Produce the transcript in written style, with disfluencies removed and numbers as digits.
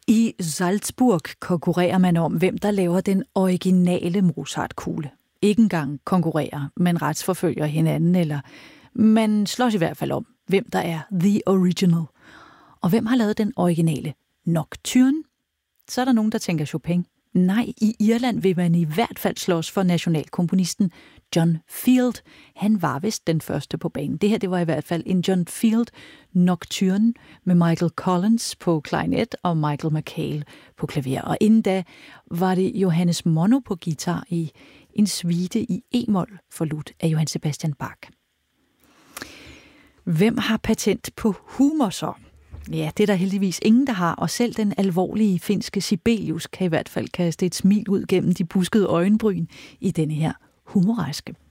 I Salzburg konkurrerer man om, hvem der laver den originale Mozart-kugle. Ikke engang konkurrerer, men retsforfølger hinanden, eller man slås i hvert fald om, hvem der er the original. Og hvem har lavet den originale Nocturne? Så er der nogen, der tænker Chopin. Nej, i Irland vil man i hvert fald slås for nationalkomponisten John Field. Han var vist den første på banen. Det her, det var i hvert fald en John Field Nocturne med Michael Collins på klarinet og Michael McHale på klaver. Og inden da var det Johannes Monno på guitar i en suite i e-mol forludt af Johann Sebastian Bach. Hvem har patent på humor så? Ja, det er der heldigvis ingen, der har, og selv den alvorlige finske Sibelius kan i hvert fald kaste et smil ud gennem de buskede øjenbryn i denne her humoreske.